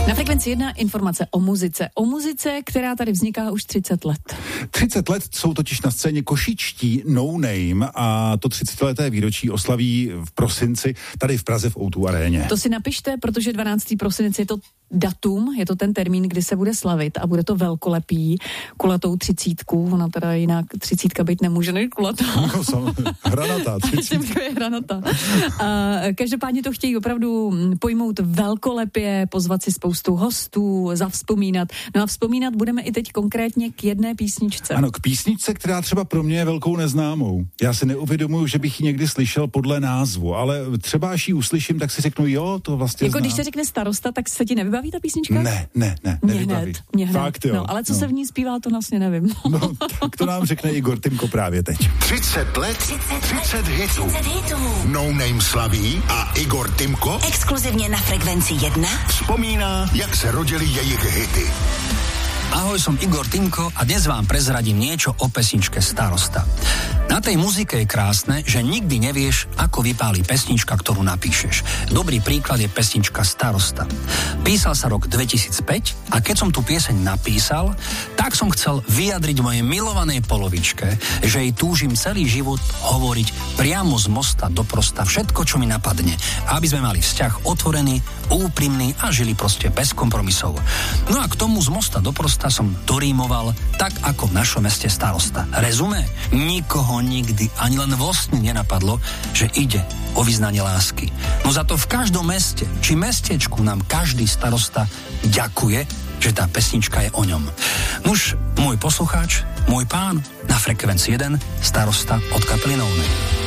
Na Frekvenci 1 informace o muzice. O muzice, která tady vzniká už 30 let. 30 let jsou totiž na scéně košičtí No Name a to 30leté výročí oslaví v prosinci tady v Praze v O2 aréně. To si napište, protože 12. prosinec je to datum, je to ten termín, kdy se bude slavit a bude to velkolepý, kulatou 30. Ona teda jinak 30 být nemůže, než kulatá. No, hranatá 30. je hranatá. Každopádně to chtějí opravdu pojmout velkolepě, pozvat si spoustu hostů, zavzpomínat. No a vzpomínat budeme i teď konkrétně k jedné písničce. Ano, k písničce, která třeba pro mě je velkou neznámou. Já si neuvědomuju, že bych ji někdy slyšel podle názvu, ale třeba až ji uslyším, tak si řeknu, jo, to vlastně jako znám. když se řekne Starosta, tak se ti nevybaví ta písnička? Ne, nevybaví. Mě hned. Fakt, jo. No, ale co se v ní zpívá, to vlastně nevím. No, tak to nám řekne Igor Tymko právě teď. 30 let, 30 hitů. No Name slaví a Igor Tymko exkluzivně na Frekvenci 1 vzpomíná, jak se rodily jejich hity. Ahoj, som Igor Tymko a dnes vám prezradím niečo o pesničke Starosta. Na tej muzike je krásne, že nikdy nevieš, ako vypáli pesnička, ktorú napíšeš. Dobrý príklad je pesnička Starosta. Písal sa rok 2005 a keď som tú pieseň napísal, tak som chcel vyjadriť mojej milovanej polovičke, že jej túžim celý život hovoriť priamo z mosta do prosta všetko, čo mi napadne, aby sme mali vzťah otvorený, úprimný a žili proste bez kompromisov. No a k tomu z mosta do prosta som dorímoval tak, ako v našom meste Starosta. Rezumé? Nikoho nikdy ani len vo sne nenapadlo, že ide o vyznanie lásky. No za to v každom meste či mestečku nám každý starosta ďakuje, že tá pesnička je o ňom. Nuž, môj poslucháč, môj pán, na Frekvencii 1 Starosta od kapely No Name.